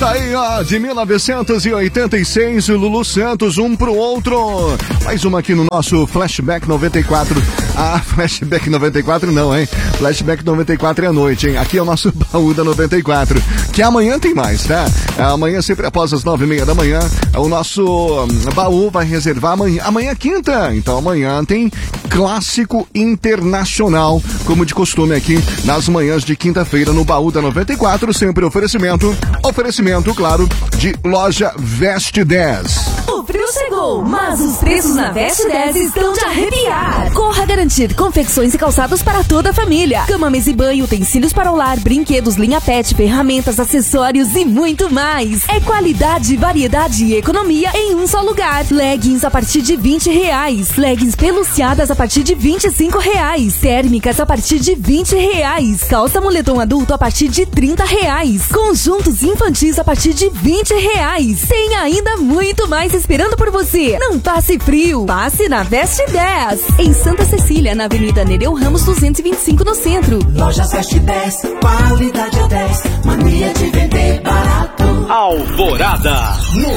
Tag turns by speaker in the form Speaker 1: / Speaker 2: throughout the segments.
Speaker 1: Tá aí, ó, de 1986, o Lulu Santos, um pro outro. Mais uma aqui no nosso Flashback 94. Ah, Flashback 94 não, hein? Flashback 94 é à noite, hein? Aqui é o nosso baú da 94. Que amanhã tem mais, tá? Amanhã, sempre após as 9h30 da manhã, o nosso baú vai reservar amanhã. Amanhã é quinta, então amanhã tem clássico internacional, como de costume aqui nas manhãs de quinta-feira no baú da 94, sempre oferecimento, claro, de loja Veste 10.
Speaker 2: O frio chegou, mas os preços na Veste 10 estão de arrepiar. Corra garantir confecções e calçados para toda a família. Cama, mesa e banho, utensílios para o lar, brinquedos, linha pet, ferramentas, acessórios e muito mais. É qualidade, variedade e economia em um só lugar. Leggings a partir de R$20. Leggings peluciadas a partir de R$25. Térmicas a partir de R$20. Calça moletom adulto a partir de R$30. Conjuntos infantis a partir de R$20. Tem ainda muito mais esperando por você. Não passe frio, passe na Veste 10. Em Santa Cecília, na Avenida Nereu Ramos 225 no centro.
Speaker 3: Lojas Veste 10, qualidade é 10, mania de vender barato.
Speaker 4: Alvorada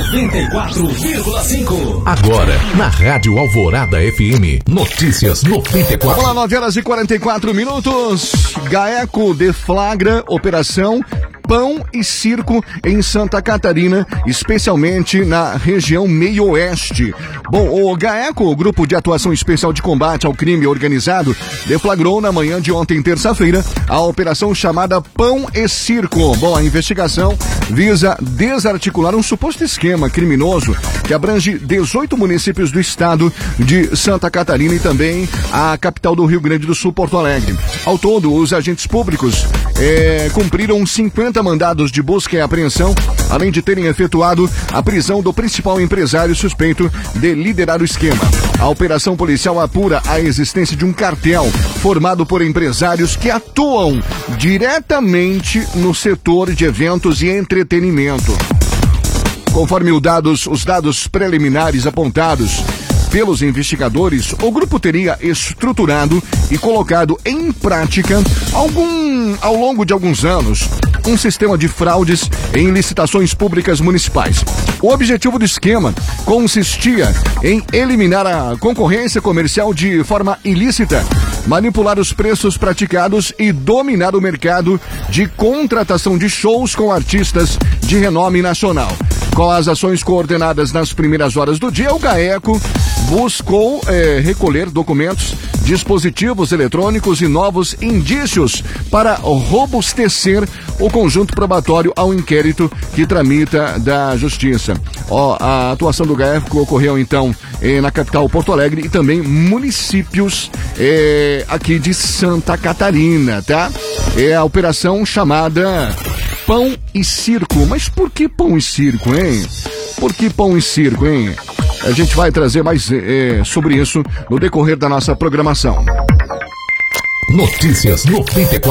Speaker 4: 94,5.
Speaker 5: Agora, na Rádio Alvorada FM, notícias 94.
Speaker 1: Vamos lá, 9h44. GAECO deflagra operação Pão e Circo em Santa Catarina, especialmente na região meio-oeste. Bom, o GAECO, o Grupo de Atuação Especial de Combate ao Crime Organizado, deflagrou na manhã de ontem, terça-feira, a operação chamada Pão e Circo. Bom, a investigação visa desarticular um suposto esquema criminoso que abrange 18 municípios do estado de Santa Catarina e também a capital do Rio Grande do Sul, Porto Alegre. Ao todo, os agentes públicos cumpriram 50 mandados de busca e apreensão, além de terem efetuado a prisão do principal empresário suspeito de liderar o esquema. A operação policial apura a existência de um cartel formado por empresários que atuam diretamente no setor de eventos e entretenimento. Conforme os dados preliminares apontados pelos investigadores, o grupo teria estruturado e colocado em prática ao longo de alguns anos um sistema de fraudes em licitações públicas municipais. O objetivo do esquema consistia em eliminar a concorrência comercial de forma ilícita, manipular os preços praticados e dominar o mercado de contratação de shows com artistas de renome nacional. Com as ações coordenadas nas primeiras horas do dia, o GAECO buscou recolher documentos, dispositivos eletrônicos e novos indícios para robustecer o conjunto probatório ao inquérito que tramita da Justiça. A atuação do GAECO ocorreu então na capital Porto Alegre e também municípios aqui de Santa Catarina, tá? É a operação chamada Pão e Circo. Mas por que Pão e Circo, hein? Por que Pão e Circo, hein? A gente vai trazer mais sobre isso no decorrer da nossa programação.
Speaker 5: Notícias 94.